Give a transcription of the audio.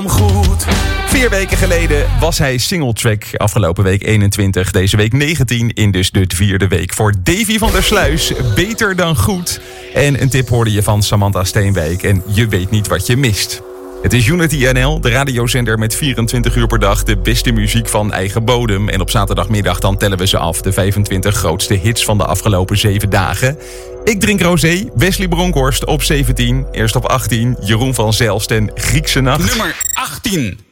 Goed. 4 weken geleden was hij singletrack. Afgelopen week 21, deze week 19. In dus de 4e week voor Davy van der Sluis. Beter dan goed. En een tip hoorde je van Samantha Steenwijk. En je weet niet wat je mist. Het is Unity NL, de radiozender met 24 uur per dag de beste muziek van eigen bodem. En op zaterdagmiddag dan tellen we ze af, de 25 grootste hits van de afgelopen 7 dagen. Ik drink rosé, Wesley Bronkhorst op 17. Eerst op 18, Jeroen van Zelst en Griekse Nacht. Nummer 18.